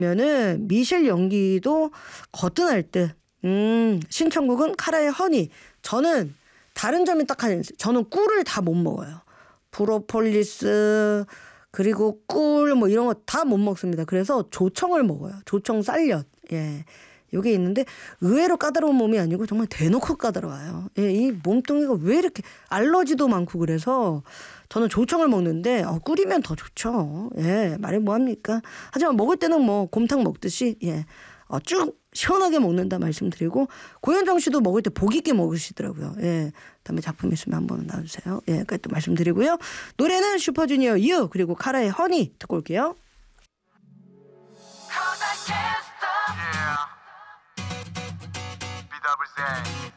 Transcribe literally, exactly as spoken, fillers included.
면은 미셸 연기도 거뜬할 듯. 음, 신청곡은 카라의 허니. 저는 다른 점이 딱 하나 있어요. 저는 꿀을 다 못 먹어요. 프로폴리스 그리고 꿀 뭐 이런 거 다 못 먹습니다. 그래서 조청을 먹어요. 조청 쌀엿. 예. 요게 있는데 의외로 까다로운 몸이 아니고 정말 대놓고 까다로워요. 예, 이 몸뚱이가 왜 이렇게 알러지도 많고 그래서 저는 조청을 먹는데 어, 꿀이면 더 좋죠. 예, 말해 뭐합니까? 하지만 먹을 때는 뭐 곰탕 먹듯이 예, 어, 쭉 시원하게 먹는다 말씀드리고 고현정 씨도 먹을 때 복 있게 먹으시더라고요. 예, 다음에 작품 있으면 한번 놔주세요. 예, 까지 또 말씀드리고요. 노래는 슈퍼주니어 유 그리고 카라의 허니 듣고 올게요. Yeah. B double Z.